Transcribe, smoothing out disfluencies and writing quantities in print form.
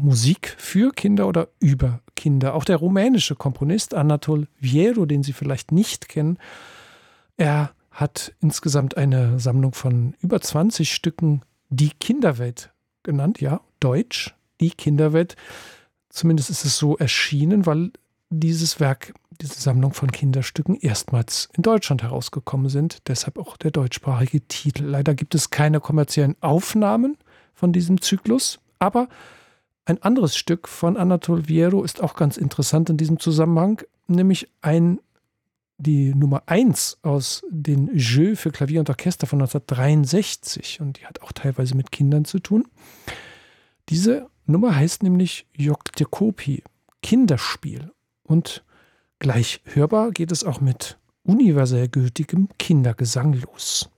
Musik für Kinder oder über Kinder. Auch der rumänische Komponist Anatol Vieru, den Sie vielleicht nicht kennen, er hat insgesamt eine Sammlung von über 20 Stücken Die Kinderwelt genannt, ja, Deutsch, Die Kinderwelt. Zumindest ist es so erschienen, weil dieses Werk, diese Sammlung von Kinderstücken erstmals in Deutschland herausgekommen sind. Deshalb auch der deutschsprachige Titel. Leider gibt es keine kommerziellen Aufnahmen von diesem Zyklus, aber ein anderes Stück von Anatol Vieru ist auch ganz interessant in diesem Zusammenhang, nämlich die Nummer 1 aus den Jeux für Klavier und Orchester von 1963 und die hat auch teilweise mit Kindern zu tun. Diese Nummer heißt nämlich Yoktekopi, Kinderspiel, und gleich hörbar geht es auch mit universell gültigem Kindergesang los.